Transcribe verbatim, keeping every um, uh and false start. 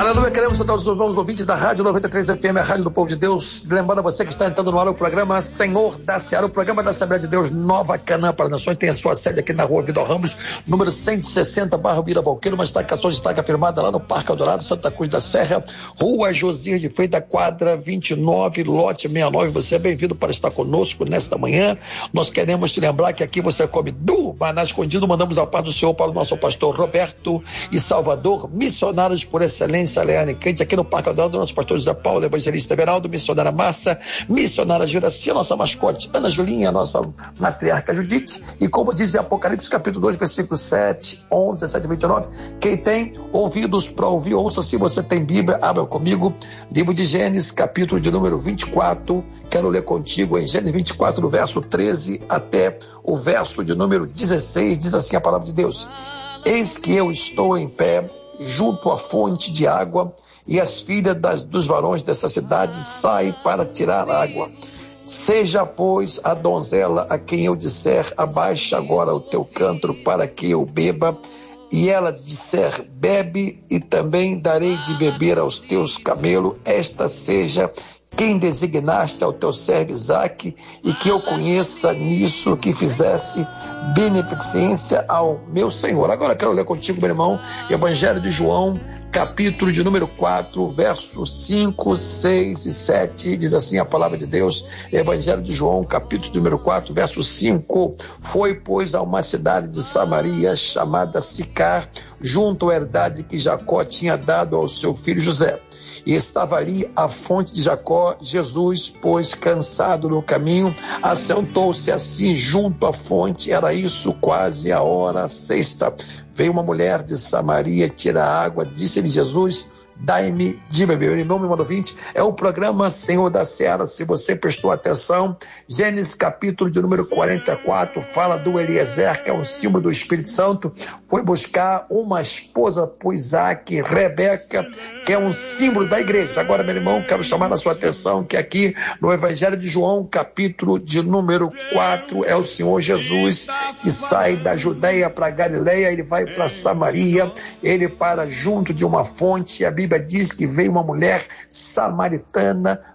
Aleluia, queremos saudar os irmãos ouvintes da Rádio noventa e três F M, a Rádio do Povo de Deus. Lembrando a você que está entrando no ar o programa Senhor da Seara, o programa da Assembleia de Deus Nova Canaã para Nações. Tem a sua sede aqui na rua Vitor Ramos, número cento e sessenta, bairro Vila Valqueiro, uma estacação de estaca firmada lá no Parque Eldorado, Santa Cruz da Serra, Rua Josias de Freitas, quadra vinte e nove, lote sessenta e nove. Você é bem-vindo para estar conosco nesta manhã. Nós queremos te lembrar que aqui você come do maná escondido. Mandamos a paz do Senhor para o nosso pastor Roberto e Salvador, missionários por excelência, Leane Cante, aqui no Parque Eldorado, nosso pastor José Paulo, evangelista Everaldo, missionária Márcia, missionária Juraci, nossa mascote Ana Julinha, nossa matriarca Judite, e como diz em Apocalipse capítulo dois, versículos sete, onze, dezessete e vinte e nove, quem tem ouvidos para ouvir, ouça. Se você tem Bíblia, abra comigo, livro de Gênesis, capítulo de número vinte e quatro, quero ler contigo em Gênesis vinte e quatro, do verso treze até o verso de número dezesseis, diz assim a palavra de Deus: eis que eu estou em pé junto à fonte de água, e as filhas das, dos varões dessa cidade saem para tirar água. Seja, pois, a donzela a quem eu disser, abaixa agora o teu cântaro para que eu beba, e ela disser, bebe, e também darei de beber aos teus camelos, esta seja quem designaste ao teu servo Isaque, e que eu conheça nisso que fizesse beneficência ao meu Senhor. Agora quero ler contigo, meu irmão, Evangelho de João, capítulo de número quatro, versos cinco, seis e sete, diz assim a palavra de Deus. Evangelho de João, capítulo de número quatro, verso cinco. Foi, pois, a uma cidade de Samaria, chamada Sicar, junto à herdade que Jacó tinha dado ao seu filho José. E estava ali a fonte de Jacó. Jesus, pois, cansado no caminho, assentou-se assim junto à fonte. Era isso quase a hora sexta. Veio uma mulher de Samaria tirar água. Disse-lhe Jesus, dai-me de beber. Em nome do ouvinte, é o programa Senhor da Seara. Se você prestou atenção, Gênesis capítulo de número quarenta e quatro fala do Eliezer, que é um símbolo do Espírito Santo. Foi buscar uma esposa para Isaque, Rebeca, que é um símbolo da igreja. Agora, meu irmão, quero chamar a sua atenção que aqui no Evangelho de João, capítulo de número quatro, é o Senhor Jesus que sai da Judeia para Galileia. Ele vai para Samaria, ele para junto de uma fonte. A Bíblia diz que veio uma mulher samaritana